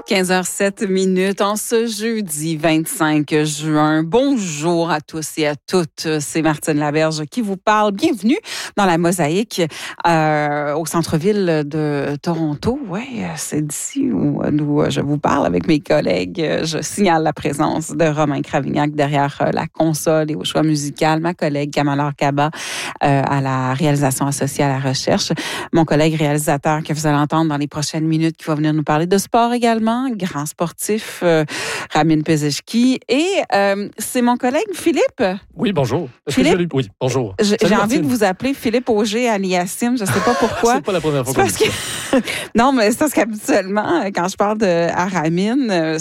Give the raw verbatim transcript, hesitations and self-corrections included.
quinze heures sept minutes en ce jeudi vingt-cinq juin. Bonjour à tous et à toutes. C'est Martine Laberge qui vous parle. Bienvenue dans la Mosaïque euh, au centre-ville de Toronto. Oui, c'est d'ici où, où je vous parle avec mes collègues. Je signale la présence de Romain Cravignac derrière la console et au choix musical. Ma collègue Kamala Kaba euh, à la réalisation associée à la recherche. Mon collègue réalisateur que vous allez entendre dans les prochaines minutes qui va venir nous parler de sport également. Grand sportif, euh, Ramin Pezeshki. Et euh, c'est mon collègue Philippe. Oui, bonjour. Est-ce Philippe, que je... Oui, bonjour. Je, j'ai Martine. envie de vous appeler Philippe Auger aliassime. Je ne sais pas pourquoi. C'est pas la première fois c'est parce que... Non, mais c'est parce qu'habituellement, quand je parle de, à Ramin,